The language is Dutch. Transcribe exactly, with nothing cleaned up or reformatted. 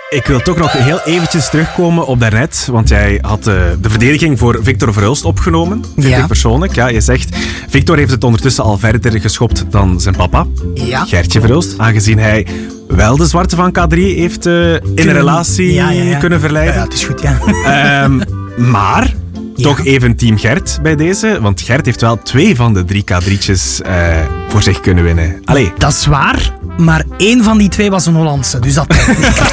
Ik wil toch nog heel eventjes terugkomen op daarnet, want jij had uh, de verdediging voor Victor Verhulst opgenomen. Vind Ja. ik persoonlijk. Ja, je zegt, Victor heeft het ondertussen al verder geschopt dan zijn papa, Ja, Gertje Verhulst, aangezien hij wel de zwarte van K drie heeft uh, in een relatie ja, ja, ja. kunnen verleiden. Ja, ja, het is goed, ja. Um, maar... Ja. Toch even team Gert bij deze, want Gert heeft wel twee van de drie K drie'tjes uh, voor zich kunnen winnen. Allee. Dat is waar, maar één van die twee was een Hollandse, dus dat